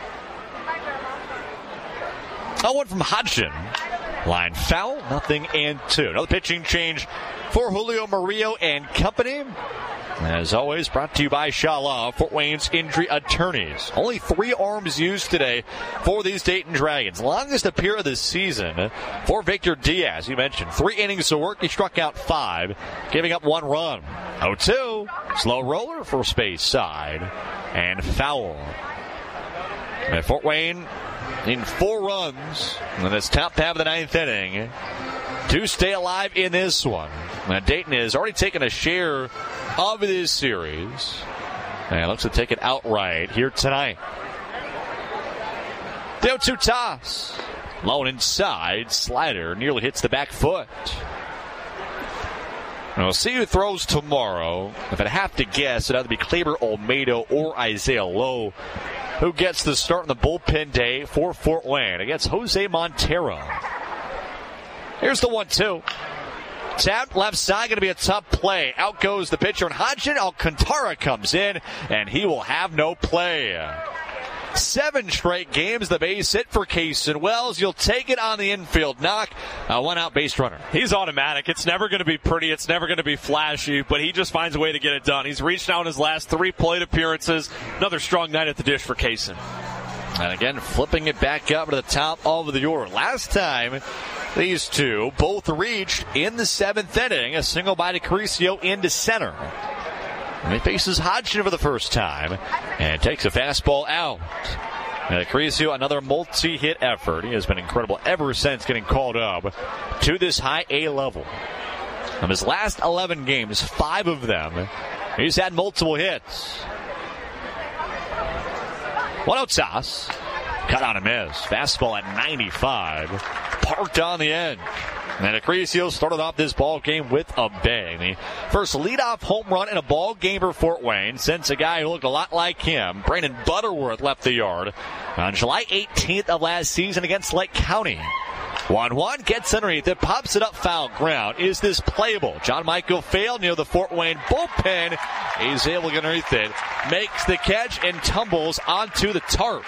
0-1 from Hodgson. Line foul, 0-2. Another pitching change for Julio Murillo and company. As always, brought to you by Shala, Fort Wayne's injury attorneys. Only 3 arms used today for these Dayton Dragons. Longest appear of the season for Victor Diaz. You mentioned 3 innings of work. He struck out 5, giving up 1 run. 0-2. Slow roller, first base side, and foul. And Fort Wayne in 4 runs in this top half of the 9th inning to stay alive in this one. Now, Dayton has already taken a share of this series and looks to take it outright here tonight. The 0-2 toss. Low inside. Slider nearly hits the back foot. And we'll see who throws tomorrow. If I'd have to guess, it'd either be Kleber Olmedo or Isaiah Lowe who gets the start in the bullpen day for Fort Wayne against Jose Montero. Here's the 1-2. Tapped left side, going to be a tough play. Out goes the pitcher, and Hodgson Alcantara comes in, and he will have no play. 7 straight games, the base hit for Kason Wells. You'll take it on the infield knock. A 1-out base runner. He's automatic. It's never going to be pretty. It's never going to be flashy, but he just finds a way to get it done. He's reached out in his last 3 plate appearances. Another strong night at the dish for Kason. And again, flipping it back up to the top of the order. Last time, these two both reached in the 7th inning. A single by DeCuricio into center. And he faces Hodgson for the first time and takes a fastball out. And DeCuricio, another multi-hit effort. He has been incredible ever since getting called up to this high A level. Of his last 11 games, 5 of them, he's had multiple hits. 1-0 toss. Cut on a miss. Fastball at 95. Parked on the edge. And DeCuricio started off this ball game with a bang. The first leadoff home run in a ball game for Fort Wayne since a guy who looked a lot like him, Brandon Butterworth, left the yard on July 18th of last season against Lake County. 1-1 gets underneath it, pops it up foul ground. Is this playable? John Michael Fail near the Fort Wayne bullpen. He's able to get underneath it, makes the catch, and tumbles onto the tarp.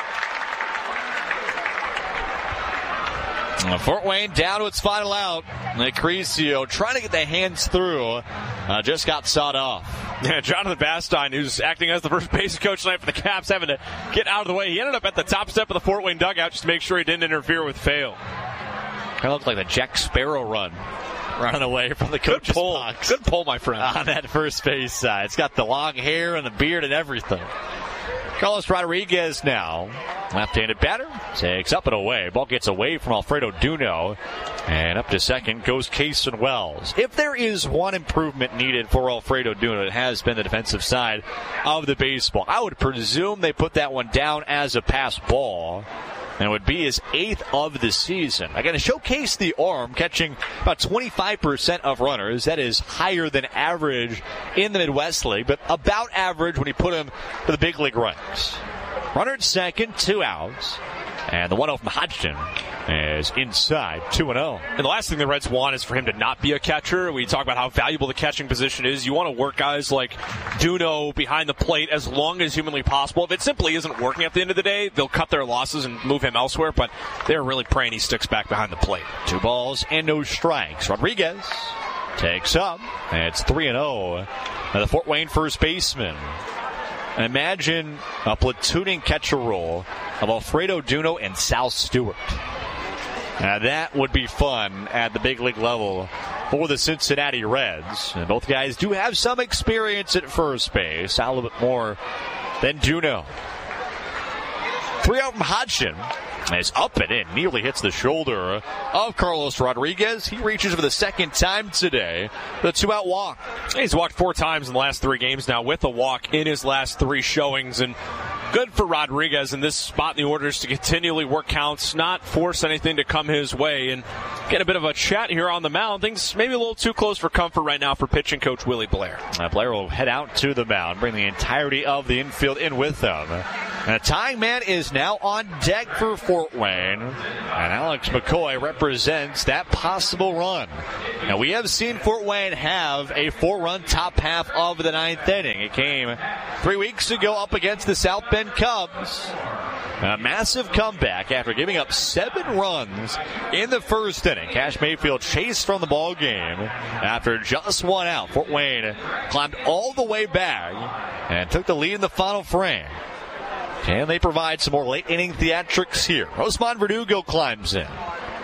Fort Wayne down to its final out. DeCuricio trying to get the hands through. Just got sawed off. Yeah, Jonathan Bastine, who's acting as the first base coach tonight for the Caps, having to get out of the way. He ended up at the top step of the Fort Wayne dugout just to make sure he didn't interfere with Fail. Kind of looked like the Jack Sparrow run. Running away from the coach's box. Good pull, my friend. On that first base side. It's got the long hair and the beard and everything. Carlos Rodriguez now, left-handed batter, takes up and away. Ball gets away from Alfredo Duno, and up to second goes Kason Wells. If there is one improvement needed for Alfredo Duno, it has been the defensive side of the baseball. I would presume they put that one down as a pass ball, and it would be his 8th of the season. Again, to showcase the arm, catching about 25% of runners. That is higher than average in the Midwest League, but about average when you put him to the big league ranks. Runner at second, 2 outs. And the 1-0 from Hodgson is inside, 2-0. And the last thing the Reds want is for him to not be a catcher. We talk about how valuable the catching position is. You want to work guys like Duno behind the plate as long as humanly possible. If it simply isn't working at the end of the day, they'll cut their losses and move him elsewhere, but they're really praying he sticks back behind the plate. 2 balls and no strikes. Rodriguez takes up, and it's 3-0. The Fort Wayne first baseman. Imagine a platooning catcher role of Alfredo Duno and Sal Stewart. Now that would be fun at the big league level for the Cincinnati Reds. And both guys do have some experience at first base. Sal a little bit more than Duno. 3-0 from Hodgson. Is up and in. Nearly hits the shoulder of Carlos Rodriguez. He reaches for the second time today. The 2-out walk. He's walked 4 times in the last 3 games now with a walk in his last 3 showings. And good for Rodriguez in this spot in the orders to continually work counts, not force anything to come his way, and get a bit of a chat here on the mound. Things maybe a little too close for comfort right now for pitching coach Willie Blair. Blair will head out to the mound, bring the entirety of the infield in with them. And the tying man is now on deck for Fort Wayne, and Alex McCoy represents that possible run. Now, we have seen Fort Wayne have a 4-run top half of the 9th inning. It came 3 weeks ago up against the South Bend Cubs. A massive comeback after giving up 7 runs in the first inning. Cash Mayfield chased from the ball game after just 1 out. Fort Wayne climbed all the way back and took the lead in the final frame. Can they provide some more late inning theatrics here? Rosemond Verdugo climbs in.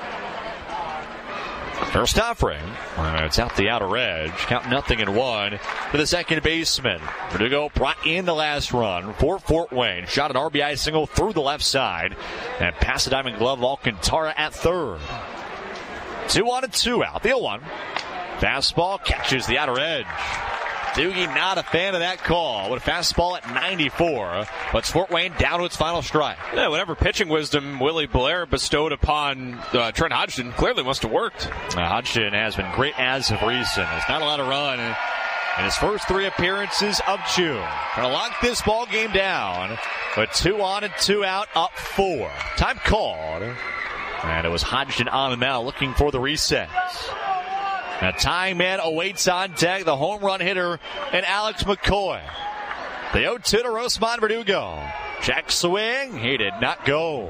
First offering. It's out the outer edge. Count 0-1 for the second baseman. Verdugo brought in the last run for Fort Wayne. Shot an RBI single through the left side. And past the diamond glove of Alcantara at third. 2 on and 2 out. The 0-1. Fastball catches the outer edge. Doogie not a fan of that call. With a fastball at 94. Puts Fort Wayne down to its final strike. Yeah, whatever pitching wisdom Willie Blair bestowed upon Trent Hodgson clearly must have worked. Hodgson has been great as of recent. There's not a lot of run in his first 3 appearances of June. Going to lock this ball game down. But 2 on and 2 out, up 4. Time called. And it was Hodgson on the mound looking for the recess. A tying man awaits on deck, the home run hitter, and Alex McCoy. The 0-2 to Rosemond Verdugo. Check swing. He did not go.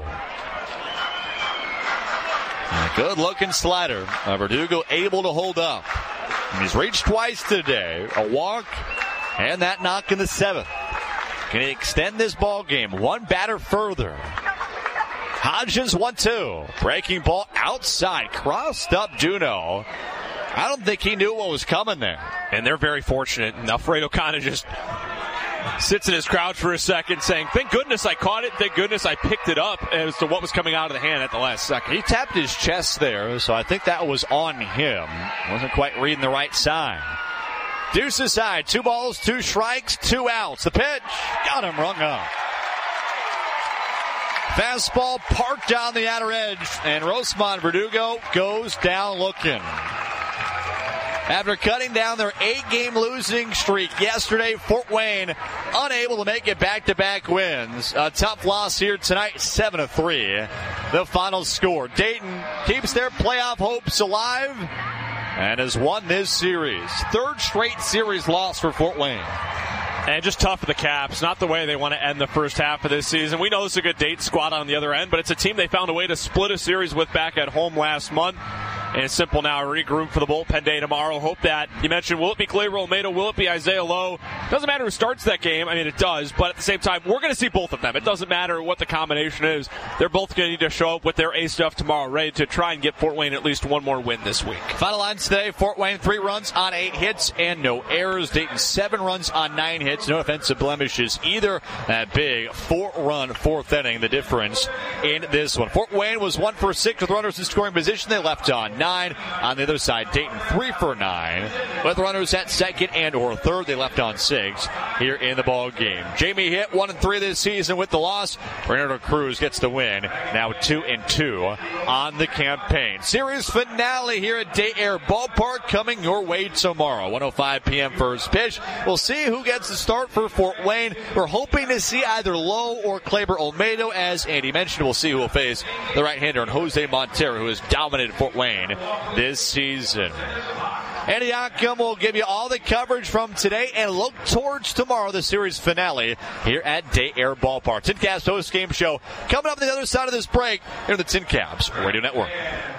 A good-looking slider. Verdugo able to hold up. And he's reached twice today. A walk and that knock in the 7th. Can he extend this ball game one batter further? Hodgins 1-2. Breaking ball outside. Crossed up Duno. I don't think he knew what was coming there. And they're very fortunate. And Alfredo kind of just sits in his crouch for a second saying, thank goodness I caught it. Thank goodness I picked it up as to what was coming out of the hand at the last second. He tapped his chest there, so I think that was on him. Wasn't quite reading the right sign. Deuce aside. 2 balls, 2 strikes, 2 outs. The pitch got him rung up. Fastball parked down the outer edge, and Rosemond Verdugo goes down looking. After cutting down their 8-game losing streak yesterday, Fort Wayne unable to make it back-to-back wins. A tough loss here tonight, 7-3. The final score. Dayton keeps their playoff hopes alive and has won this series. 3rd straight series loss for Fort Wayne. And just tough for the Caps. Not the way they want to end the first half of this season. We know it's a good Dayton squad on the other end, but it's a team they found a way to split a series with back at home last month. And it's simple now. Regroup for the bullpen day tomorrow. Hope that, you mentioned, will it be Gleyber Olmedo? Will it be Isaiah Lowe? Doesn't matter who starts that game. I mean, it does. But at the same time, we're going to see both of them. It doesn't matter what the combination is. They're both going to need to show up with their A stuff tomorrow, ready to try and get Fort Wayne at least one more win this week. Final lines today. Fort Wayne 3 runs on 8 hits and no errors. Dayton 7 runs on 9 hits. No offensive blemishes either. That big 4-run 4th inning. The difference in this one. Fort Wayne was 1 for 6 with runners in scoring position. They left on 9. On the other side, Dayton 3 for 9. With runners at second and or third, they left on 6 here in the ball game. Jamie hit 1-3 this season with the loss. Bernardo Cruz gets the win. Now 2-2 on the campaign. Series finale here at Day Air Ballpark coming your way tomorrow. 1:05 p.m. first pitch. We'll see who gets the start for Fort Wayne. We're hoping to see either Lowe or Gleyber Olmedo. As Andy mentioned, we'll see who will face the right-hander and Jose Montero, who has dominated Fort Wayne this season. Andy Ockham will give you all the coverage from today and look towards tomorrow, the series finale here at Day Air Ballpark. TinCaps post-game show coming up on the other side of this break here on the TinCaps Radio Network.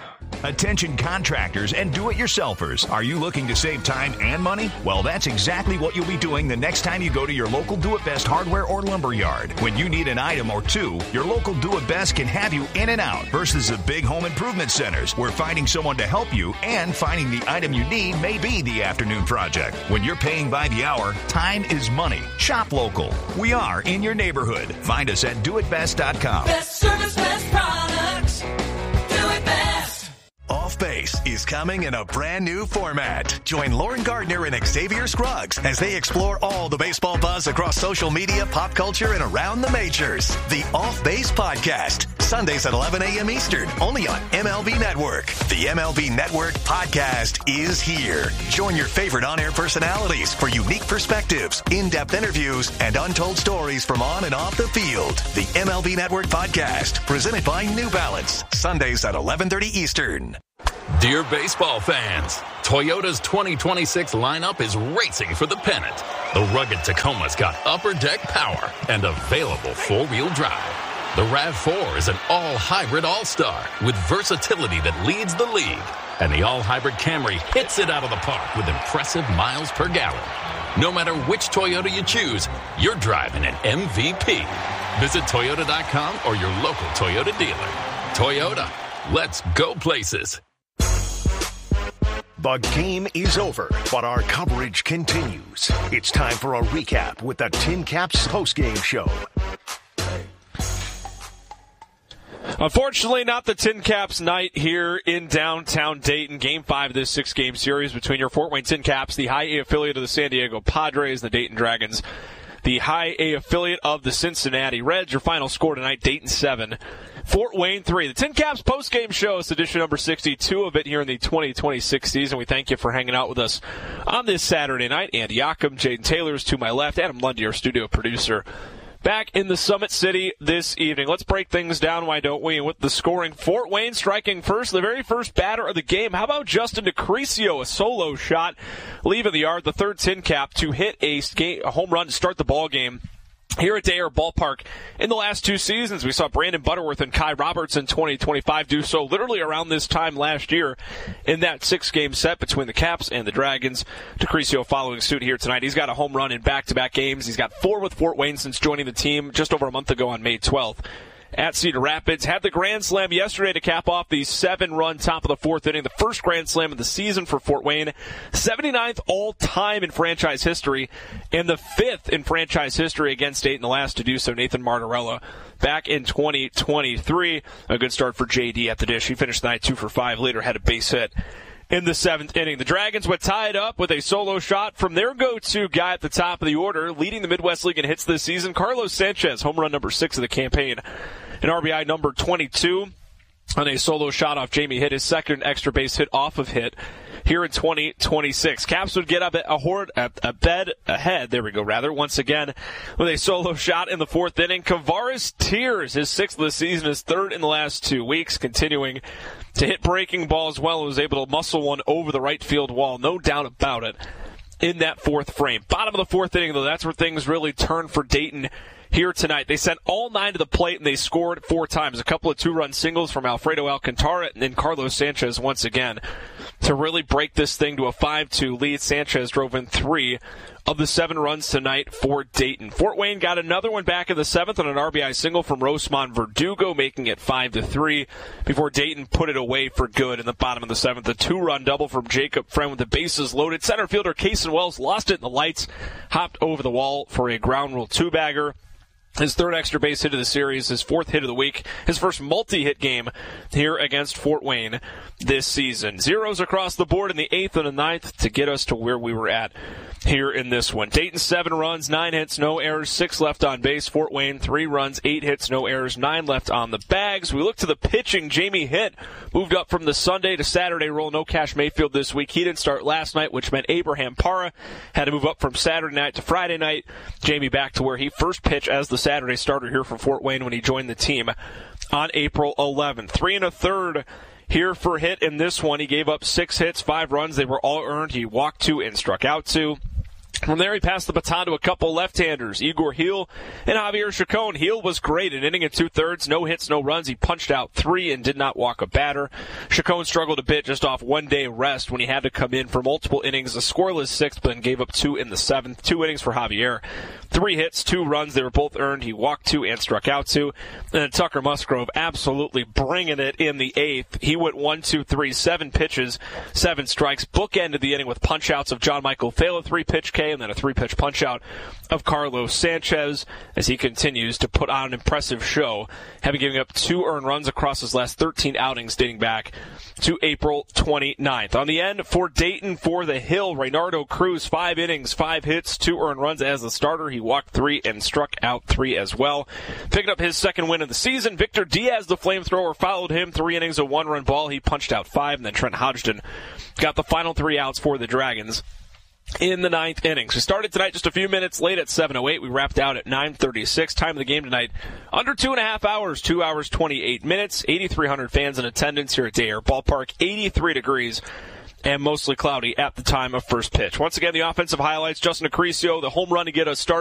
Attention contractors and do-it-yourselfers. Are you looking to save time and money? Well, that's exactly what you'll be doing the next time you go to your local Do-It-Best hardware or lumber yard. When you need an item or two, your local Do-It-Best can have you in and out versus the big home improvement centers where finding someone to help you and finding the item you need may be the afternoon project. When you're paying by the hour, time is money. Shop local. We are in your neighborhood. Find us at doitbest.com. Best service, best products. Do it best. Off Base is coming in a brand new format. Join Lauren Gardner and Xavier Scruggs as they explore all the baseball buzz across social media, pop culture, and around the majors. The Off Base Podcast, Sundays at 11 a.m. Eastern, only on MLB Network. The MLB Network Podcast is here. Join your favorite on-air personalities for unique perspectives, in-depth interviews, and untold stories from on and off the field. The MLB Network Podcast, presented by New Balance, Sundays at 11:30 Eastern. Dear baseball fans, Toyota's 2026 lineup is racing for the pennant. The rugged Tacoma's got upper deck power and available four-wheel drive. The RAV4 is an all-hybrid all-star with versatility that leads the league. And the all-hybrid Camry hits it out of the park with impressive miles per gallon. No matter which Toyota you choose, you're driving an MVP. Visit Toyota.com or your local Toyota dealer. Toyota, let's go places. The game is over, but our coverage continues. It's time for a recap with the Tin Caps postgame show. Unfortunately, not the Tin Caps night here in downtown Dayton. Game 5 of this 6-game series between your Fort Wayne Tin Caps, the High A affiliate of the San Diego Padres, the Dayton Dragons, the High A affiliate of the Cincinnati Reds. Your final score tonight, Dayton 7, Fort Wayne 3. The Tin Caps postgame show is edition number 62 of it here in the 2026 season. We thank you for hanging out with us on this Saturday night. Andy Yockum, Jaden Taylor is to my left, Adam Lundy, our studio producer, back in the Summit City this evening. Let's break things down, why don't we? And with the scoring, Fort Wayne striking first, the very first batter of the game. How about Justin DeCrisio, a solo shot, leaving the yard, the third Tin Cap to hit a home run to start the ball game here at Dayer Ballpark. In the last 2 seasons, we saw Brandon Butterworth and Kai Roberts in 2025 do so literally around this time last year in that 6-game set between the Caps and the Dragons. DeCrisio following suit here tonight. He's got a home run in back-to-back games. He's got 4 with Fort Wayne since joining the team just over a month ago on May 12th. At Cedar Rapids, had the grand slam yesterday to cap off the 7-run top of the 4th inning, the first grand slam of the season for Fort Wayne, 79th all-time in franchise history, and the 5th in franchise history against Dayton, the last to do so, Nathan Martorella, back in 2023. A good start for JD at the dish. He finished the night 2 for 5, later had a base hit in the 7th inning. The Dragons would tie it up with a solo shot from their go-to guy at the top of the order, leading the Midwest League in hits this season, Carlos Sanchez, home run number 6 of the campaign. And RBI number 22 on a solo shot off Jamie Hitt, his second extra base hit off of Hitt here in 2026. Caps would get up a bed ahead, once again, with a solo shot in the 4th inning. Kavaris Tears, his 6th of the season, his 3rd in the last 2 weeks, continuing to hit breaking balls well, and was able to muscle one over the right field wall, no doubt about it, in that 4th frame. Bottom of the 4th inning, though, that's where things really turn for Dayton here tonight. They sent all 9 to the plate, and they scored 4 times. A couple of 2-run singles from Alfredo Alcantara and then Carlos Sanchez once again to really break this thing to a 5-2 lead. Sanchez drove in 3 of the 7 runs tonight for Dayton. Fort Wayne got another one back in the 7th on an RBI single from Rosman Verdugo, making it 5-3 before Dayton put it away for good in the bottom of the 7th. A 2-run double from Jacob Friend with the bases loaded. Center fielder Cason Wells lost it in the lights, hopped over the wall for a ground rule 2-bagger. His 3rd extra base hit of the series, his 4th hit of the week, his first multi-hit game here against Fort Wayne this season. Zeros across the board in the 8th and the 9th to get us to where we were at here in this one. Dayton 7 runs, 9 hits, no errors, 6 left on base. Fort Wayne 3 runs, 8 hits, no errors, 9 left on the bags. We look to the pitching. Jamie Hitt moved up from the Sunday to Saturday role. No Cash Mayfield this week. He didn't start last night, which meant Abraham Parra had to move up from Saturday night to Friday night. Jamie back to where he first pitched as the Saturday starter here for Fort Wayne when he joined the team on April 11th. 3 1/3 here for Hitt in this one. He gave up 6 hits, 5 runs. They were all earned. He walked 2 and struck out 2. From there, he passed the baton to a couple left-handers, Igor Heel and Javier Chacon. Heel was great, an inning and 2/3, no hits, no runs. He punched out 3 and did not walk a batter. Chacon struggled a bit just off one-day rest when he had to come in for multiple innings, a scoreless 6th, but then gave up 2 in the 7th. 2 innings for Javier. 3 hits, 2 runs. They were both earned. He walked 2 and struck out 2. And then Tucker Musgrove absolutely bringing it in the 8th. He went 1, 2, 3, 7 pitches, 7 strikes. Bookended the inning with punch-outs of John Michael Thela, 3-pitch K, and then a 3-pitch punch-out of Carlos Sanchez as he continues to put on an impressive show, having given up 2 earned runs across his last 13 outings dating back to April 29th. On the end for Dayton for the Hill, Reynardo Cruz, 5 innings, 5 hits, 2 earned runs as the starter. He walked 3 and struck out 3 as well. Picking up his second win of the season, Victor Diaz, the flamethrower, followed him. 3 innings, a 1-run ball. He punched out 5, and then Trent Hodgson got the final 3 outs for the Dragons in the 9th inning. We started tonight just a few minutes late at 7:08. We wrapped out at 9:36. Time of the game tonight, under 2.5 hours, 2 hours, 28 minutes. 8,300 fans in attendance here at Day Air Ballpark. 83 degrees and mostly cloudy at the time of first pitch. Once again, the offensive highlights, Justin Acrisio, the home run to get us started.